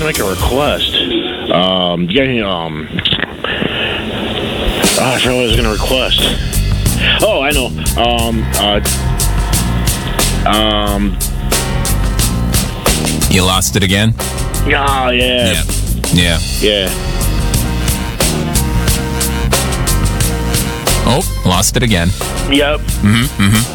to make a request. I forgot what I was going to request. Oh, I know. You lost it again? Yeah. Yeah. Oh, lost it again. Yep.